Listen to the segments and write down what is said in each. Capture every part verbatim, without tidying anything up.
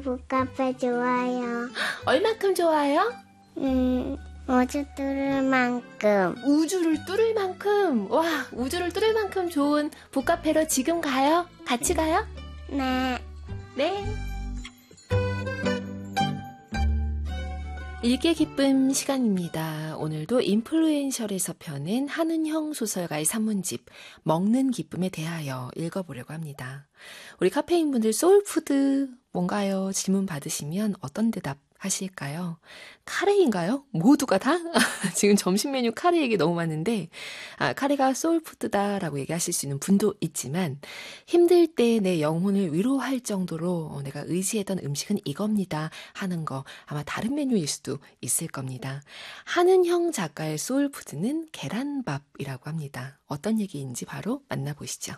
북카페 좋아요. 얼만큼 좋아요? 음, 우주 뚫을 만큼. 우주를 뚫을 만큼. 와, 우주를 뚫을 만큼 좋은 북카페로 지금 가요? 같이 가요? 네. 네. 읽기의 기쁨 시간입니다. 오늘도 인플루엔셜에서 펴낸 한은형 소설가의 산문집 먹는 기쁨에 대하여 읽어보려고 합니다. 우리 카페인분들 소울푸드 뭔가요? 질문 받으시면 어떤 대답 하실까요? 카레인가요? 모두가 다? 지금 점심 메뉴 카레 얘기 너무 많은데 아, 카레가 소울푸드다라고 얘기하실 수 있는 분도 있지만 힘들 때 내 영혼을 위로할 정도로 어, 내가 의지했던 음식은 이겁니다 하는 거 아마 다른 메뉴일 수도 있을 겁니다. 한은형 작가의 소울푸드는 계란밥이라고 합니다. 어떤 얘기인지 바로 만나보시죠.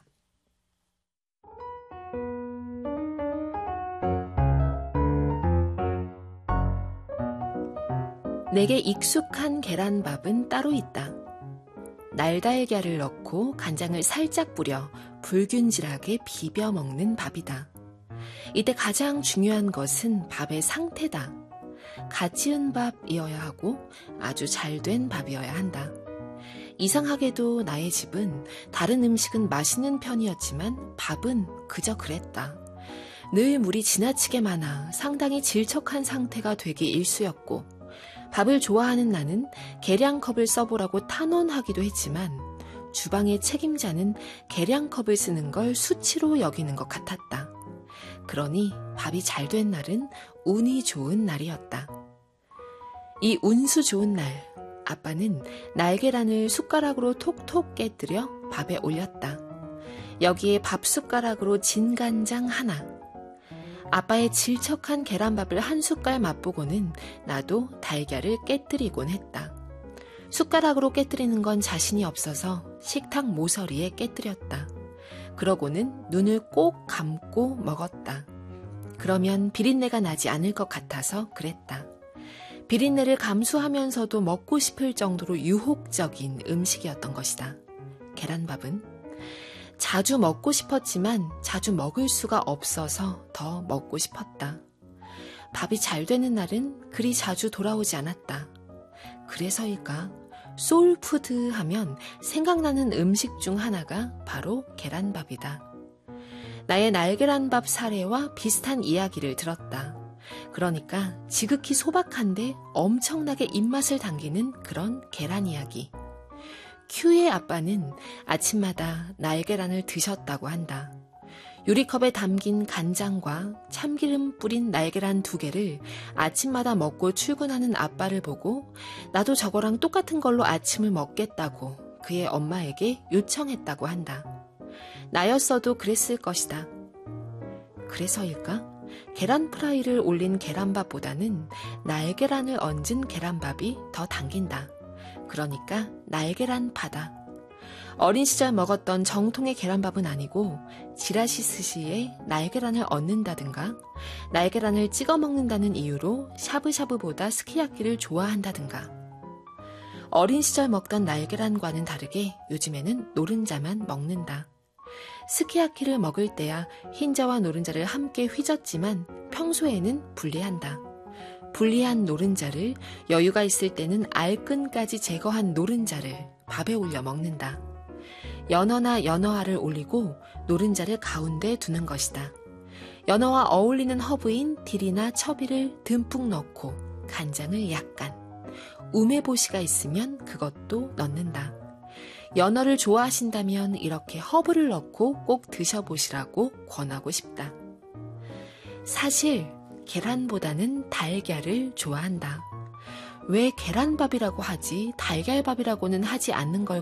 내게 익숙한 계란밥은 따로 있다. 날달걀을 넣고 간장을 살짝 뿌려 불균질하게 비벼 먹는 밥이다. 이때 가장 중요한 것은 밥의 상태다. 갓 지은 밥이어야 하고 아주 잘된 밥이어야 한다. 이상하게도 나의 집은 다른 음식은 맛있는 편이었지만 밥은 그저 그랬다. 늘 물이 지나치게 많아 상당히 질척한 상태가 되기 일쑤였고 밥을 좋아하는 나는 계량컵을 써보라고 탄원하기도 했지만 주방의 책임자는 계량컵을 쓰는 걸 수치로 여기는 것 같았다. 그러니 밥이 잘 된 날은 운이 좋은 날이었다. 이 운수 좋은 날, 아빠는 날계란을 숟가락으로 톡톡 깨뜨려 밥에 올렸다. 여기에 밥 숟가락으로 진간장 하나. 아빠의 질척한 계란밥을 한 숟갈 맛보고는 나도 달걀을 깨뜨리곤 했다. 숟가락으로 깨뜨리는 건 자신이 없어서 식탁 모서리에 깨뜨렸다. 그러고는 눈을 꼭 감고 먹었다. 그러면 비린내가 나지 않을 것 같아서 그랬다. 비린내를 감수하면서도 먹고 싶을 정도로 유혹적인 음식이었던 것이다. 계란밥은 자주 먹고 싶었지만 자주 먹을 수가 없어서 더 먹고 싶었다. 밥이 잘 되는 날은 그리 자주 돌아오지 않았다. 그래서일까? 소울푸드 하면 생각나는 음식 중 하나가 바로 계란밥이다. 나의 날계란밥 사례와 비슷한 이야기를 들었다. 그러니까 지극히 소박한데 엄청나게 입맛을 당기는 그런 계란 이야기. 큐의 아빠는 아침마다 날계란을 드셨다고 한다. 유리컵에 담긴 간장과 참기름 뿌린 날계란 두 개를 아침마다 먹고 출근하는 아빠를 보고 나도 저거랑 똑같은 걸로 아침을 먹겠다고 그의 엄마에게 요청했다고 한다. 나였어도 그랬을 것이다. 그래서일까? 계란 프라이를 올린 계란밥보다는 날계란을 얹은 계란밥이 더 당긴다. 그러니까 날계란파다. 어린 시절 먹었던 정통의 계란밥은 아니고 지라시 스시에 날계란을 얹는다든가 날계란을 찍어 먹는다는 이유로 샤브샤브보다 스키야키를 좋아한다든가 어린 시절 먹던 날계란과는 다르게 요즘에는 노른자만 먹는다. 스키야키를 먹을 때야 흰자와 노른자를 함께 휘젓지만 평소에는 분리한다. 분리한 노른자를 여유가 있을 때는 알끈까지 제거한 노른자를 밥에 올려 먹는다. 연어나 연어알을 올리고 노른자를 가운데 두는 것이다. 연어와 어울리는 허브인 딜이나 첩이를 듬뿍 넣고 간장을 약간, 우메보시가 있으면 그것도 넣는다. 연어를 좋아하신다면 이렇게 허브를 넣고 꼭 드셔보시라고 권하고 싶다. 사실 계란보다는 달걀을 좋아한다. 왜 계란밥이라고 하지 달걀밥이라고는 하지 않는 걸